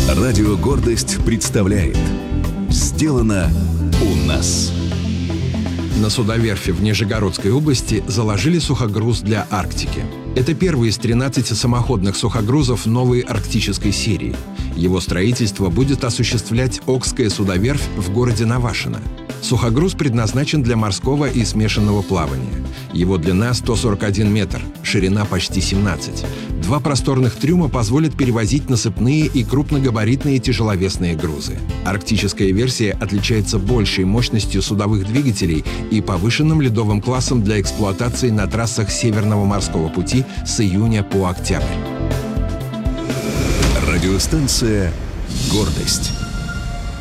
Радио «Гордость» представляет «Сделано у нас». На судоверфи в Нижегородской области заложили сухогруз для Арктики. Это первый из 13 самоходных сухогрузов новой арктической серии. Его строительство будет осуществлять Окская судоверфь в городе Навашино. Сухогруз предназначен для морского и смешанного плавания. Его длина 141 метр, ширина почти 17. Два просторных трюма позволят перевозить насыпные и крупногабаритные тяжеловесные грузы. Арктическая версия отличается большей мощностью судовых двигателей и повышенным ледовым классом для эксплуатации на трассах Северного морского пути с июня по октябрь. Радиостанция «Гордость».